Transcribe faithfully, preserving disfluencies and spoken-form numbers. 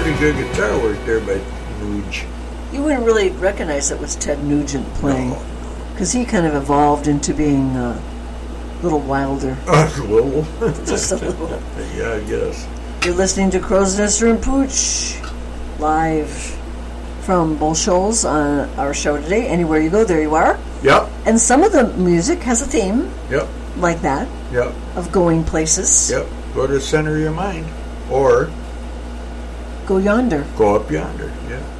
pretty good guitar work there by Nuge. You wouldn't really recognize it was Ted Nugent playing, because he kind of evolved into being a little wilder. A little. Just a little. Yeah, I guess. You're listening to Crow's Nest and Pooch, live from Bull Shoals on our show today. Anywhere you go, there you are. Yep. And some of the music has a theme. Yep. Like that. Yep. Of going places. Yep. Go to the center of your mind. Or go yonder. Go up yonder, yeah.